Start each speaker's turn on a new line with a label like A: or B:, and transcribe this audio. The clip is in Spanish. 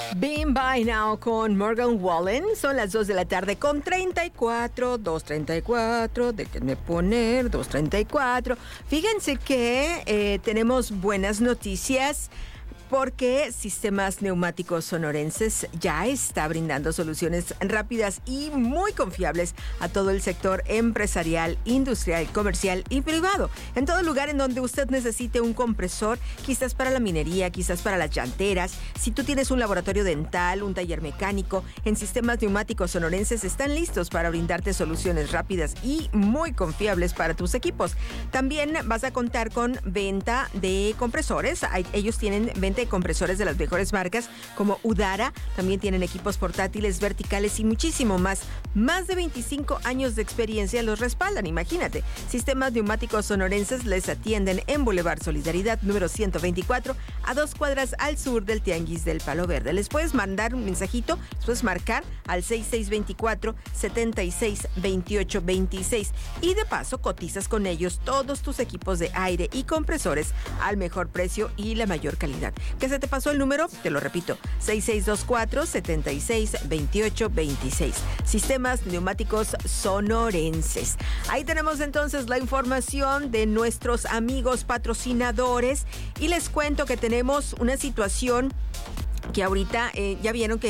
A: Been By Now con Morgan Wallen. Son las 2 de la tarde con 34, 2:34. Déjenme poner 2:34. Fíjense que tenemos buenas noticias, porque Sistemas Neumáticos Sonorenses ya está brindando soluciones rápidas y muy confiables a todo el sector empresarial, industrial, comercial y privado. En todo lugar en donde usted necesite un compresor, quizás para la minería, quizás para las llanteras. Si tú tienes un laboratorio dental, un taller mecánico, en Sistemas Neumáticos Sonorenses están listos para brindarte soluciones rápidas y muy confiables para tus equipos. También vas a contar con venta de compresores. Ellos tienen venta de compresores de las mejores marcas como Udara. También tienen equipos portátiles, verticales y muchísimo más. Más de 25 años de experiencia los respaldan, imagínate. Sistemas Neumáticos Sonorenses les atienden en Boulevard Solidaridad número 124, a 2 cuadras al sur del Tianguis del Palo Verde. Les puedes mandar un mensajito, les puedes marcar al 6624-762826 y de paso cotizas con ellos todos tus equipos de aire y compresores al mejor precio y la mayor calidad. ¿Qué se te pasó el número? Te lo repito, 6624-762826. Sistemas Neumáticos Sonorenses. Ahí tenemos entonces la información de nuestros amigos patrocinadores y les cuento que tenemos una situación que ahorita ya vieron que